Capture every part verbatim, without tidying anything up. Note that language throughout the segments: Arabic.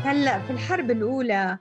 هلأ في الحرب الأولى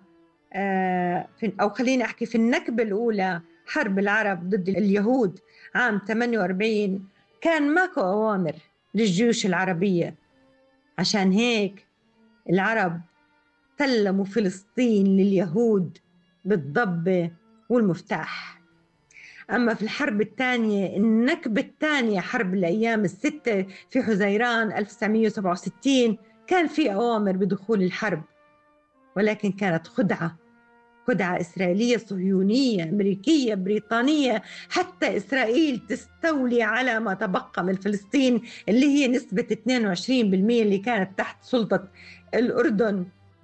آه، في أو خليني أحكي في النكبة الأولى، حرب العرب ضد اليهود عام ثمانية وأربعين، كان ماكو أوامر للجيوش العربية. عشان هيك العرب سلموا فلسطين لليهود بالضبة والمفتاح. أما في الحرب الثانية، النكبة الثانية، حرب الأيام الستة في حزيران ألف وتسعمية وسبعة وستين، كان في أوامر بدخول الحرب، ولكن كانت خدعة خدعة إسرائيلية صهيونية أمريكية بريطانية، حتى إسرائيل تستولي على ما تبقى من فلسطين اللي هي نسبة اثنين وعشرين بالمئة اللي كانت تحت سلطة الأردن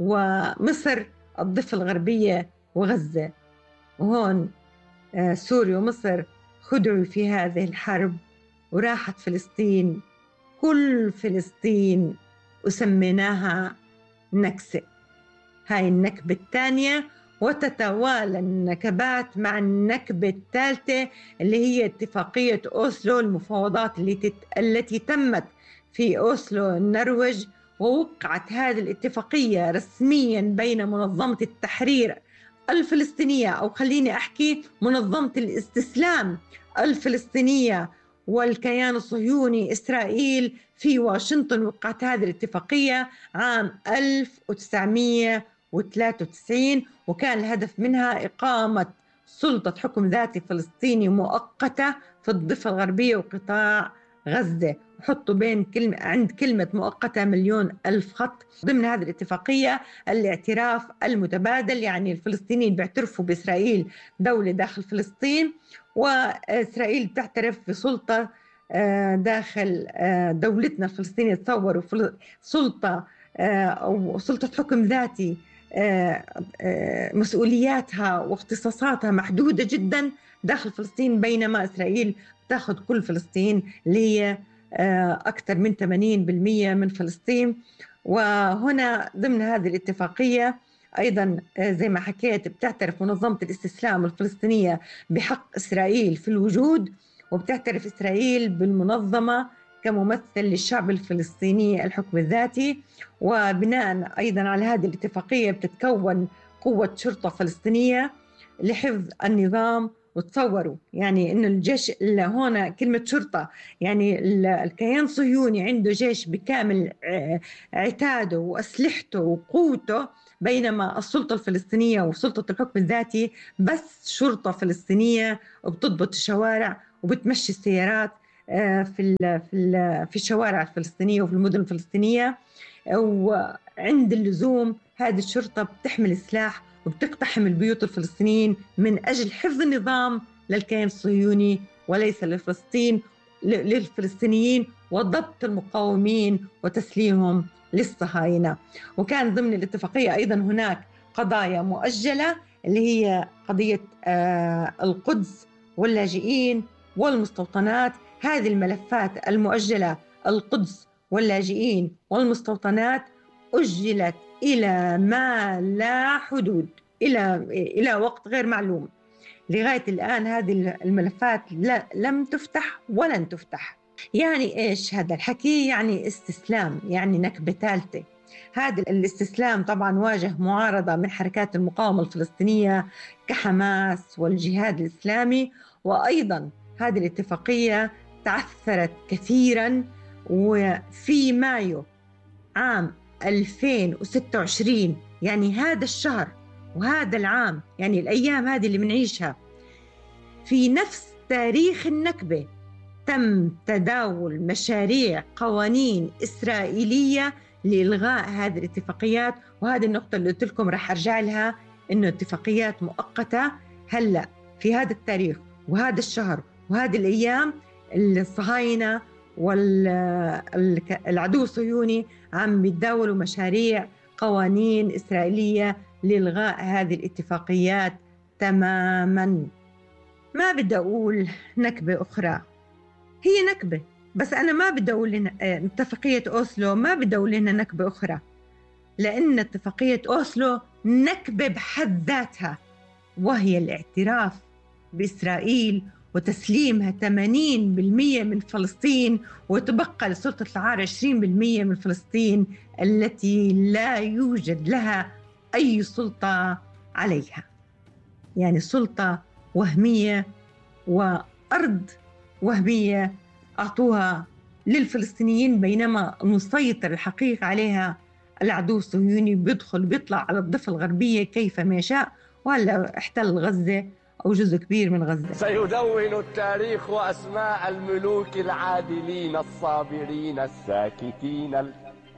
ومصر، الضفة الغربية وغزة. وهون آه، سوريا ومصر خدعوا في هذه الحرب، وراحت فلسطين كل فلسطين وسميناها نكسة. هاي النكبة الثانية، وتتوالى النكبات مع النكبة الثالثة اللي هي اتفاقية أوسلو، المفاوضات اللي تت... التي تمت في أوسلو النرويج، ووقعت هذه الاتفاقية رسميا بين منظمة التحرير الفلسطينية، أو خليني أحكي منظمة الاستسلام الفلسطينية والكيان الصهيوني إسرائيل في واشنطن. وقعت هذه الاتفاقية عام ألف وتسعمية وثلاثة وتسعين، وكان الهدف منها إقامة سلطة حكم ذاتي فلسطيني مؤقتة في الضفة الغربية وقطاع غزة. حطوا بين كلمة عند كلمة مؤقتة مليون ألف خط. ضمن هذه الاتفاقية الاعتراف المتبادل، يعني الفلسطينيين بيعترفوا بإسرائيل دولة داخل فلسطين، وإسرائيل بتعترف بسلطة داخل دولتنا الفلسطينية. تصوروا سلطة أو سلطة حكم ذاتي مسؤولياتها واختصاصاتها محدودة جدا داخل فلسطين، بينما إسرائيل تأخذ كل فلسطين اللي هي أكثر من ثمانين بالمئة من فلسطين. وهنا ضمن هذه الاتفاقية أيضا زي ما حكيت بتعترف منظمة الاستسلام الفلسطينية بحق إسرائيل في الوجود، وبتعترف إسرائيل بالمنظمة كممثل للشعب الفلسطيني الحكم الذاتي. وبناء أيضا على هذه الاتفاقية بتتكون قوة شرطة فلسطينية لحفظ النظام. وتصوروا يعني إنه الجيش هنا كلمة شرطة، يعني الكيان الصهيوني عنده جيش بكامل عتاده وأسلحته وقوته، بينما السلطة الفلسطينية وسلطة الحكم الذاتي بس شرطة فلسطينية وبتضبط الشوارع وبتمشي السيارات في في في الشوارع الفلسطينية وفي المدن الفلسطينية. وعند اللزوم هذه الشرطة بتحمل سلاح وبتقتحم البيوت الفلسطينيين من أجل حفظ النظام للكيان الصهيوني وليس لفلسطين للفلسطينيين، وضبط المقاومين وتسليمهم للصهاينة. وكان ضمن الاتفاقية أيضا هناك قضايا مؤجلة اللي هي قضية آه القدس واللاجئين والمستوطنات. هذه الملفات المؤجلة، القدس واللاجئين والمستوطنات، أجلت إلى ما لا حدود، إلى إلى وقت غير معلوم. لغاية الآن هذه الملفات لا لم تفتح ولن تفتح. يعني إيش هذا الحكي؟ يعني استسلام، يعني نكبة ثالثة. هذا الاستسلام طبعا واجه معارضة من حركات المقاومة الفلسطينية كحماس والجهاد الإسلامي. وأيضا هذه الاتفاقية تعثرت كثيرا، وفي مايو عام ألفين وستة وعشرين، يعني هذا الشهر وهذا العام، يعني الأيام هذه اللي بنعيشها في نفس تاريخ النكبة، تم تداول مشاريع قوانين إسرائيلية لإلغاء هذه الاتفاقيات. وهذه النقطة اللي قلت لكم رح أرجع لها، إنه اتفاقيات مؤقتة هلأ في هذا التاريخ وهذا الشهر وهذه الأيام الصهاينة والعدو الصهيوني عم يتداولوا مشاريع قوانين إسرائيلية لإلغاء هذه الاتفاقيات تماماً. ما بدي أقول نكبة أخرى، هي نكبة، بس أنا ما بدي أقول اتفاقية أوسلو، ما بدي أقول لنا نكبة أخرى، لأن اتفاقية أوسلو نكبة بحد ذاتها، وهي الاعتراف بإسرائيل وتسليمها ثمانين بالمئة من فلسطين، وتبقى لسلطة العار عشرين بالمئة من فلسطين التي لا يوجد لها أي سلطة عليها. يعني سلطة وهمية وأرض وهمية أعطوها للفلسطينيين، بينما المسيطر الحقيقي عليها العدو الصهيوني بيدخل بيطلع على الضفة الغربية كيفما يشاء، وهلا احتل غزة أو جزء كبير من غزة. سيدون التاريخ أسماء الملوك العادلين الصابرين الساكتين ال...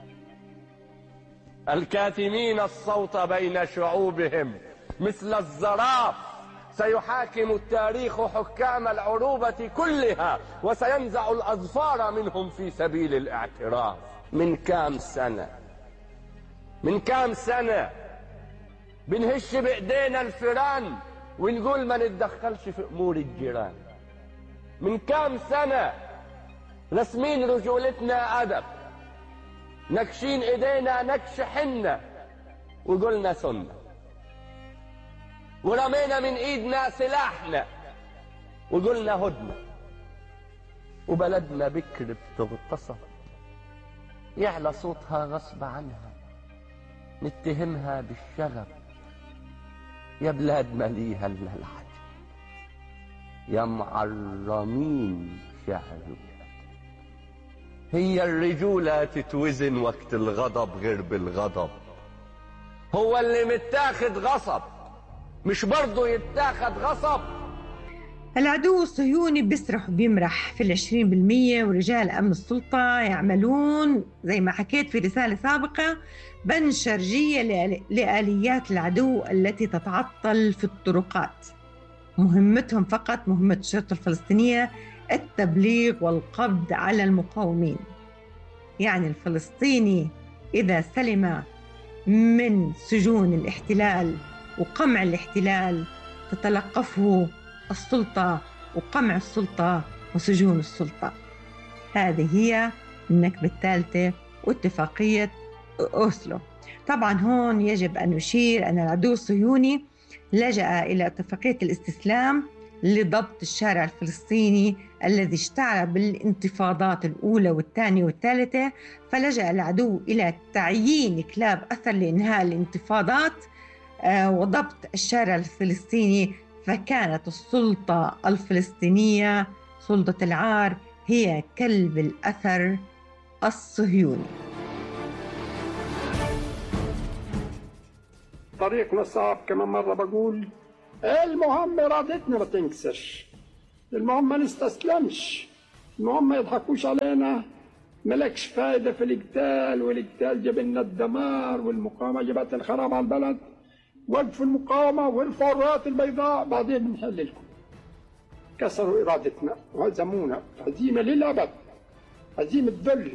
الكاتمين الصوت بين شعوبهم مثل الزراف. سيحاكم التاريخ حكام العروبة كلها وسينزع الأظفار منهم في سبيل الاعتراف. من كام سنة من كام سنة بنهش بإيدينا الفيران ونقول ما نتدخلش في أمور الجيران. من كام سنة رسمين رجولتنا أدب، نكشين إيدينا نكش حنة وقلنا سنة، ورمينا من إيدنا سلاحنا وقلنا هدنة، وبلدنا بكر بتغتصب يعلى صوتها غصب عنها، نتهمها بالشغب. يا بلاد مليها إلا العجب، يا معرمين شعر بلاد. هي الرجولة تتوزن وقت الغضب غير بالغضب؟ هو اللي متاخد غصب مش برضو يتاخد غصب؟ العدو الصهيوني بيسرح وبيمرح في العشرين بالمئة، ورجال أمن السلطة يعملون زي ما حكيت في رسالة سابقة بنشرجية لآليات العدو التي تتعطل في الطرقات. مهمتهم فقط، مهمة الشرطة الفلسطينية، التبليغ والقبض على المقاومين. يعني الفلسطيني إذا سلم من سجون الاحتلال وقمع الاحتلال تتلقفه السلطة وقمع السلطة وسجون السلطة. هذه هي النكبة الثالثة واتفاقية أوسلو. طبعا هون يجب أن نشير أن العدو الصهيوني لجأ إلى اتفاقية الاستسلام لضبط الشارع الفلسطيني الذي اشتعل بالانتفاضات الأولى والثانية والثالثة، فلجأ العدو إلى تعيين كلاب أثر لإنهاء الانتفاضات وضبط الشارع الفلسطيني. فكانت السلطة الفلسطينية سلطة العار هي كلب الأثر الصهيوني. طريقنا صعب كمان مرة بقول، المهم إرادتنا ما تنكسرش، المهم ما نستسلمش، المهم ما يضحكوش علينا، ملكش فايدة في القتال، والقتال جاب لنا الدمار، والمقاومة جابت الخراب على البلد. وقفوا المقاومة وارفعوا الرايات البيضاء بعدين بنحللكم. كسروا إرادتنا وهزمونا هزيمة للأبد، هزيمة ذل،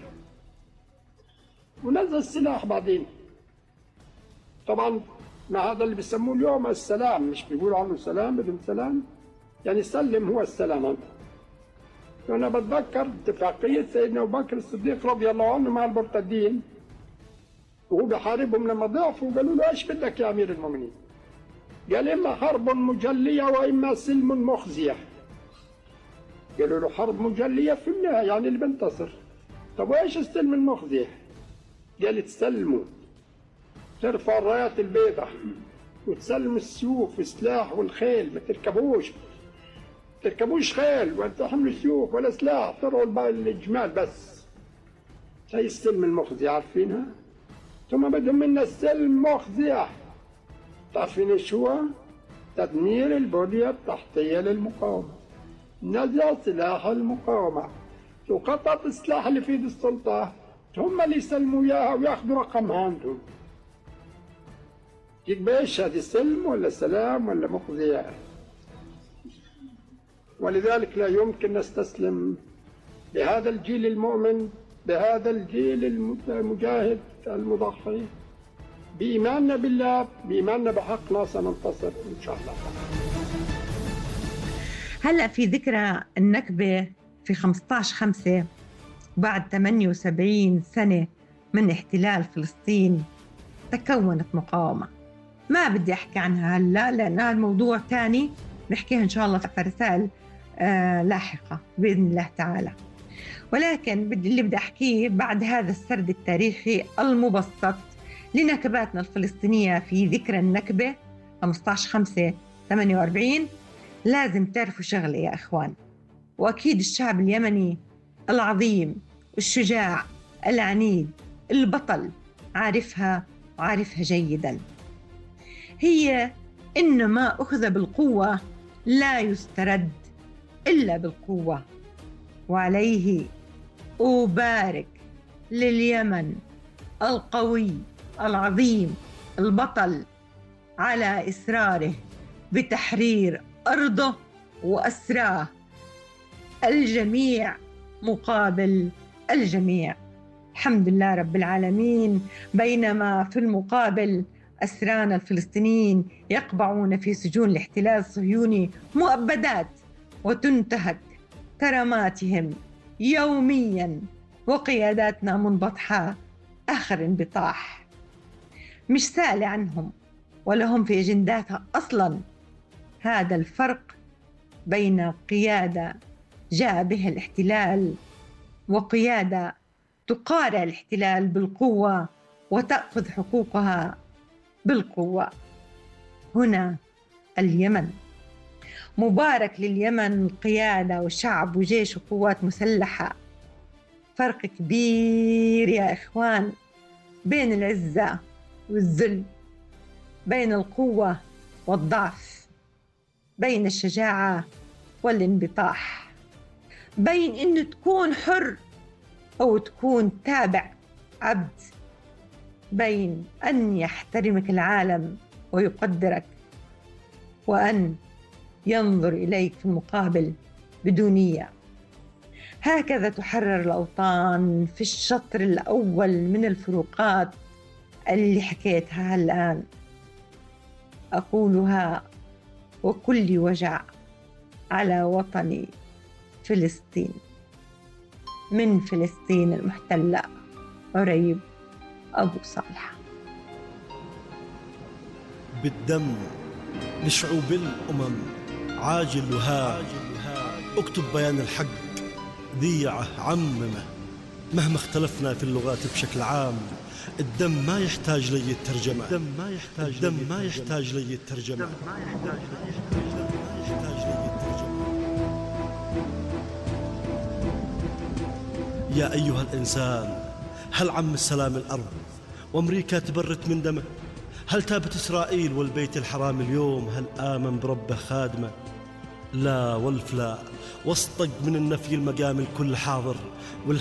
ونزل السلاح بعدين. طبعا مع هذا اللي بيسموه اليوم السلام، مش بيقولوا عنه سلام بدون سلام، يعني سلم هو السلام. أنا بتذكر اتفاقية سيدنا أبو بكر الصديق رضي الله عنه مع المرتدين وهو بحاربهم لما ضعفوا، قالوا له ايش بدك يا امير المؤمنين؟ قال اما حرب مجليه واما سلم مخزيه. قالوا له حرب مجليه في النهايه يعني اللي بنتصر. طب وايش السلم المخزيه؟ قال تسلموا، ترفعوا الرايات البيضاء وتسلموا السيوف والسلاح والخيل، ما تركبوش تركبوش خيل ولا تحملوا سيوف ولا سلاح، ترعوا الجمال بس. هي السلم المخزيه عارفينها؟ ثم بدهم منا السلم مخزية. تعرفين ايش هو؟ تدمير البنية التحتية للمقاومة، نزع سلاح المقاومة وقطع السلاح اللي في يد السلطة، هم اللي يسلموا اياها وياخذوا رقمها عندهم. يبقى ايش هذه، سلم ولا سلام ولا مخزية؟ ولذلك لا يمكن نستسلم بهذا الجيل المؤمن، بهذا الجيل المجاهد المضحي، بإيماننا بالله، بإيماننا بحقنا سننتصر إن شاء الله. هلأ في ذكرى النكبة في خمسة عشر خمسة بعد ثمانية وسبعين سنة من احتلال فلسطين تكونت مقاومة. ما بدي أحكي عنها هلأ لأن هذا الموضوع تاني نحكيها إن شاء الله في رسائل آه لاحقة بإذن الله تعالى. ولكن بدي اللي بدي أحكيه بعد هذا السرد التاريخي المبسط لنكباتنا الفلسطينية في ذكرى النكبة خمسة عشر خمسة ثمانية وأربعين، لازم تعرفوا شغلة يا أخوان، وأكيد الشعب اليمني العظيم الشجاع العنيد البطل عارفها وعارفها جيدا. هي إن ما أخذ بالقوة لا يسترد إلا بالقوة، وعليه أبارك لليمن القوي العظيم البطل على إصراره بتحرير أرضه وأسراه الجميع مقابل الجميع. الحمد لله رب العالمين. بينما في المقابل أسرانا الفلسطينيين يقبعون في سجون الاحتلال الصهيوني مؤبدات وتنتهك كراماتهم يوميا، وقياداتنا منبطحة آخر انبطاح، مش سائل عنهم ولا هم في أجنداتها أصلا. هذا الفرق بين قيادة جاء بها الاحتلال وقيادة تقارع الاحتلال بالقوة وتأخذ حقوقها بالقوة. هنا اليمن. مبارك لليمن قيادة وشعب وجيش وقوات مسلحة. فرق كبير يا إخوان بين العزة والذل، بين القوة والضعف، بين الشجاعة والانبطاح، بين إنه تكون حر أو تكون تابع عبد، بين أن يحترمك العالم ويقدرك وأن ينظر إليك في المقابل بدونية. هكذا تحرر الأوطان في الشطر الأول من الفروقات اللي حكيتها الآن. أقولها وكل وجع على وطني فلسطين. من فلسطين المحتلة، عريب أبو صالح. بالدم لشعوب الأمم عاجل وهاج، اكتب بيان الحق ذيعه عممه. مهما اختلفنا في اللغات بشكل عام، الدم ما يحتاج لي الترجمة. الدم ما يحتاج الدم ما يحتاج لي الترجمة. يا أيها الإنسان، هل عم السلام الأرض وأمريكا تبرت من دمه؟ هل تابت إسرائيل والبيت الحرام اليوم؟ هل آمن بربه خادمه؟ لا والفلا، واصطق من النفي المقام الكل حاضر.